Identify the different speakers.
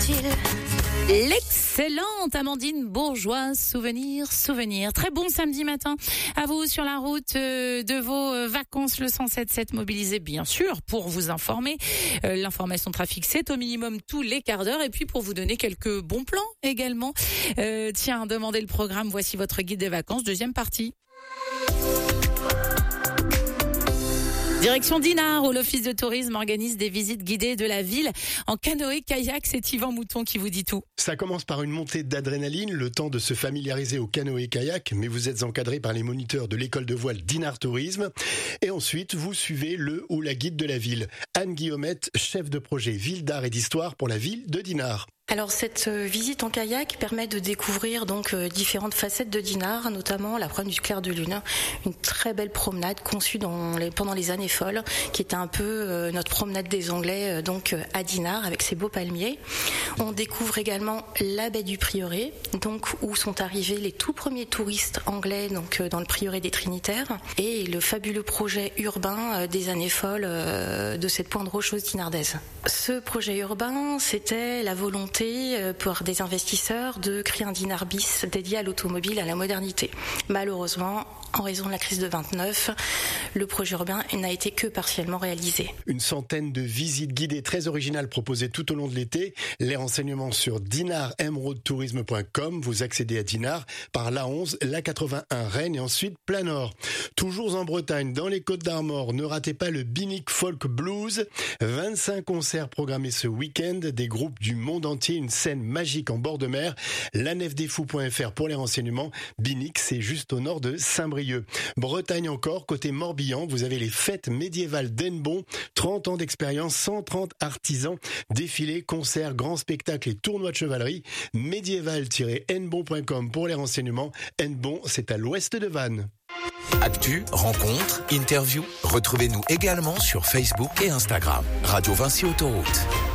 Speaker 1: L'excellente Amandine Bourgeois, souvenir. Très bon samedi matin à vous sur la route de vos vacances. Le 107.7 mobilisé, bien sûr, pour vous informer. L'information trafic, c'est au minimum tous les quarts d'heure. Et puis pour vous donner quelques bons plans également. Tiens, demandez le programme. Voici votre guide des vacances, deuxième partie. Direction Dinard, où l'Office de tourisme organise des visites guidées de la ville en canoë-kayak. C'est Yvan Mouton qui vous dit tout.
Speaker 2: Ça commence par une montée d'adrénaline, le temps de se familiariser au canoë-kayak, mais vous êtes encadré par les moniteurs de l'école de voile Dinard Tourisme. Et ensuite, vous suivez le ou la guide de la ville, Anne Guillaumette, chef de projet Ville d'art et d'histoire pour la ville de Dinard.
Speaker 3: Alors cette visite en kayak permet de découvrir donc différentes facettes de Dinard, notamment la promenade du clair de lune, une très belle promenade conçue pendant les années folles, qui était un peu notre promenade des Anglais donc à Dinard avec ses beaux palmiers. On découvre également la baie du Prieuré, donc où sont arrivés les tout premiers touristes anglais donc dans le Prieuré des Trinitaires, et le fabuleux projet urbain des années folles de cette pointe rocheuse dinardaise. Ce projet urbain, c'était la volonté pour des investisseurs de créer un Dinard bis dédié à l'automobile, à la modernité. Malheureusement, en raison de la crise de 29, le projet urbain n'a été que partiellement réalisé.
Speaker 2: Une centaine de visites guidées très originales proposées tout au long de l'été. Les renseignements sur dinardemeraude-tourisme.com. Vous accédez à Dinard par l'A11, l'A81 Rennes et ensuite plein nord. Toujours en Bretagne, dans les Côtes d'Armor, ne ratez pas le Binic Folk Blues. 25 concerts programmés ce week-end, des groupes du monde entier, une scène magique en bord de mer. lanefdesfous.fr pour les renseignements. Binic, c'est juste au nord de Saint-Brieuc. Bretagne encore, côté Morbihan, vous avez les fêtes médiévales d'Hennebon, 30 ans d'expérience, 130 artisans, défilés, concerts, grands spectacles et tournois de chevalerie. médiéval-hennebon.com pour les renseignements. Hennebon, c'est à l'ouest de Vannes.
Speaker 4: Actu, rencontres, interviews, retrouvez-nous également sur Facebook et Instagram. Radio Vinci Autoroute.